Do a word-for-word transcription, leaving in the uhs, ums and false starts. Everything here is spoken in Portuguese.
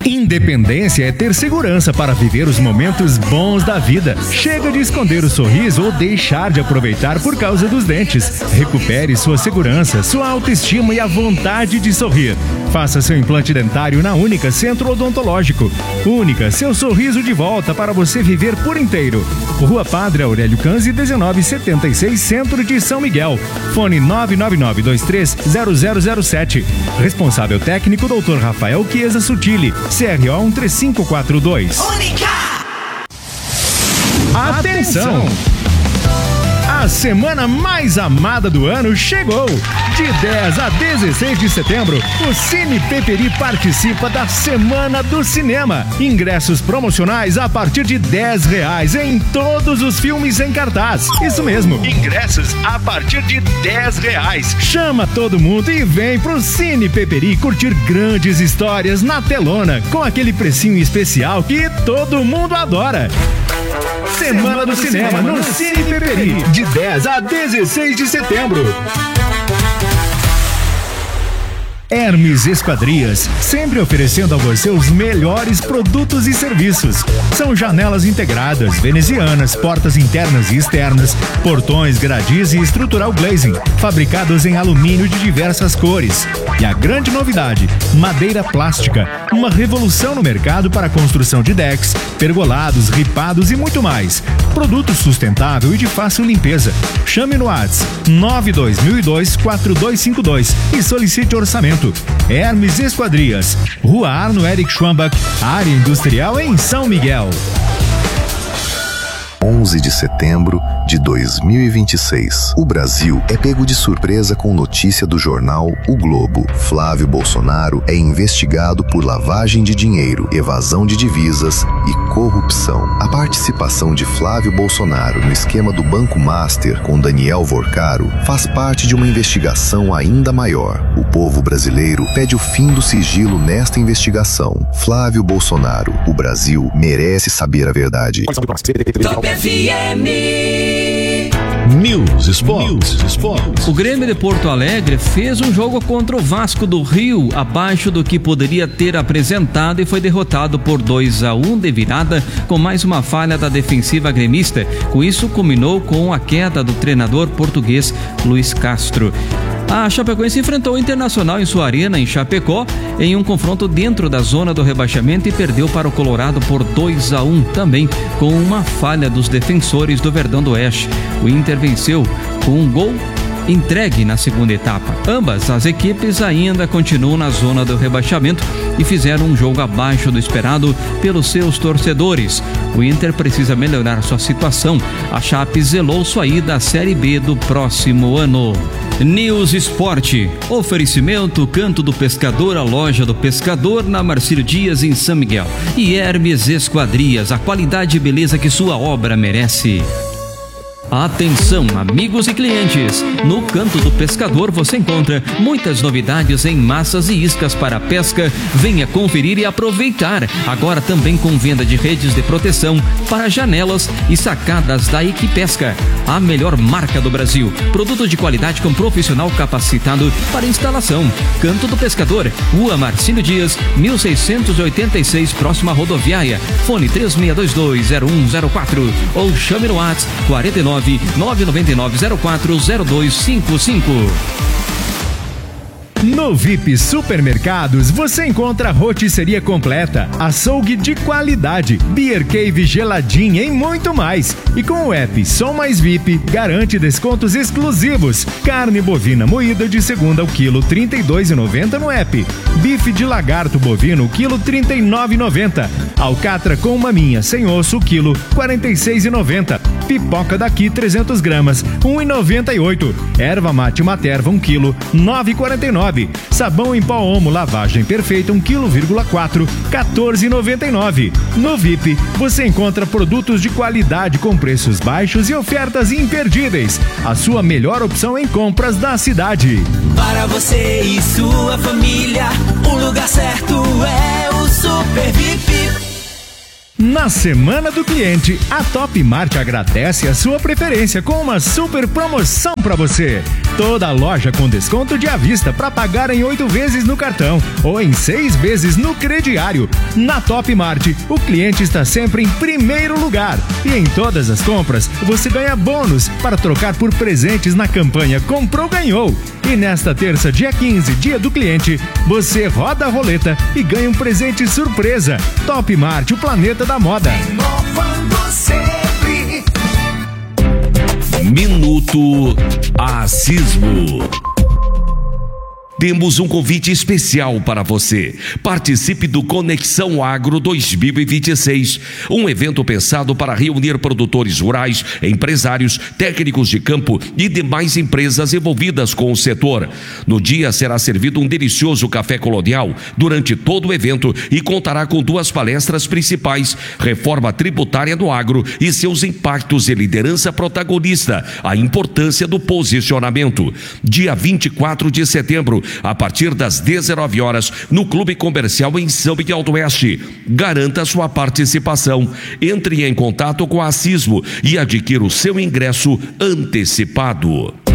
Independência é ter segurança para viver os momentos bons da vida. Chega de esconder o sorriso ou deixar de aproveitar por causa dos dentes. Recupere sua segurança, sua autoestima e a vontade de sorrir. Faça seu implante dentário na Única Centro Odontológico. Única, seu sorriso de volta para você viver por inteiro. Rua Padre Aurélio Canzi, dezenove setenta e seis, Centro de São Miguel. Fone nove nove nove dois três zero zero zero sete. Responsável técnico doutor Rafael Chiesa Sutili. C R O um três cinco quatro dois. Única! Atenção! A semana mais amada do ano chegou! De dez a dezesseis de setembro, o Cine Peperi participa da Semana do Cinema. Ingressos promocionais a partir de dez reais em todos os filmes em cartaz. Isso mesmo, ingressos a partir de dez reais. Chama todo mundo e vem pro Cine Peperi curtir grandes histórias na telona, com aquele precinho especial que todo mundo adora. Semana do Cinema no Cine Peperi, de dez a dezesseis de setembro. Hermes Esquadrias, sempre oferecendo a você os melhores produtos e serviços. São janelas integradas, venezianas, portas internas e externas, portões, gradis e estrutural glazing, fabricados em alumínio de diversas cores. E a grande novidade, madeira plástica, uma revolução no mercado para a construção de decks, pergolados, ripados e muito mais. Produto sustentável e de fácil limpeza. Chame no WhatsApp nove dois mil e dois, quatro dois cinco dois e solicite orçamento. Hermes Esquadrias, Rua Arno Eric Schwambach, área industrial em São Miguel. onze de setembro de dois mil e vinte e seis. O Brasil é pego de surpresa com notícia do jornal O Globo. Flávio Bolsonaro é investigado por lavagem de dinheiro, evasão de divisas e corrupção. A participação de Flávio Bolsonaro no esquema do Banco Master com Daniel Vorcaro faz parte de uma investigação ainda maior. O povo brasileiro pede o fim do sigilo nesta investigação. Flávio Bolsonaro, o Brasil merece saber a verdade. Top F M. News Sports. O Grêmio de Porto Alegre fez um jogo contra o Vasco do Rio abaixo do que poderia ter apresentado e foi derrotado por dois a um de virada, com mais uma falha da defensiva gremista. Com isso, culminou com a queda do treinador português Luiz Castro. A Chapecoense enfrentou o Internacional em sua arena em Chapecó em um confronto dentro da zona do rebaixamento e perdeu para o Colorado por dois a um, também com uma falha dos defensores do Verdão do Oeste. O Inter venceu com um gol entregue na segunda etapa. Ambas as equipes ainda continuam na zona do rebaixamento e fizeram um jogo abaixo do esperado pelos seus torcedores. O Inter precisa melhorar sua situação. A Chape zelou sua ida à Série B do próximo ano. News Esporte. Oferecimento Canto do Pescador, a loja do pescador na Marcílio Dias em São Miguel. E Hermes Esquadrias, a qualidade e beleza que sua obra merece. Atenção, amigos e clientes! No Canto do Pescador você encontra muitas novidades em massas e iscas para pesca. Venha conferir e aproveitar. Agora também com venda de redes de proteção para janelas e sacadas da Equipesca, a melhor marca do Brasil. Produto de qualidade com profissional capacitado para instalação. Canto do Pescador, Rua Marcílio Dias, mil seiscentos e oitenta e seis, próxima à rodoviária. Fone três seis dois dois, zero um zero quatro ou chame no WhatsApp quarenta e nove, nove nove nove zero quatro zero dois cinco cinco. No V I P Supermercados você encontra rotisseria completa, açougue de qualidade, Beer Cave geladinha e muito mais. E com o app Som Mais V I P, garante descontos exclusivos. Carne bovina moída de segunda ao quilo trinta e dois reais e noventa centavos no app. Bife de lagarto bovino quilo trinta e nove reais e noventa centavos. Alcatra com maminha sem osso quilo quarenta e seis reais e noventa centavos. Pipoca daqui trezentas gramas um real e noventa e oito centavos. Erva mate Materva um quilo nove reais e quarenta e nove centavos. Sabão em pó Omo lavagem perfeita um vírgula quatro quilo quatorze reais e noventa e nove centavos. No V I P você encontra produtos de qualidade com preços baixos e ofertas imperdíveis. A sua melhor opção em compras da cidade. Para você e sua família, o lugar certo é o Super V I P. Na Na Semana do Cliente, a Top Mart agradece a sua preferência com uma super promoção para você. Toda loja com desconto de à vista para pagar em oito vezes no cartão ou em seis vezes no crediário. Na Top Mart, o cliente está sempre em primeiro lugar. E em todas as compras, você ganha bônus para trocar por presentes na campanha Comprou Ganhou. E nesta terça, dia quinze, dia do cliente, você roda a roleta e ganha um presente surpresa. Top Mart, o planeta da moda. Inovando sempre. Minuto Assismo. Temos um convite especial para você. Participe do Conexão Agro dois mil e vinte e seis, um evento pensado para reunir produtores rurais, empresários, técnicos de campo e demais empresas envolvidas com o setor. No dia será servido um delicioso café colonial durante todo o evento e contará com duas palestras principais: reforma tributária no agro e seus impactos e liderança protagonista, a importância do posicionamento. Dia vinte e quatro de setembro, a partir das dezenove horas, no Clube Comercial em São Miguel do Oeste. Garanta sua participação. Entre em contato com a Assismo e adquira o seu ingresso antecipado.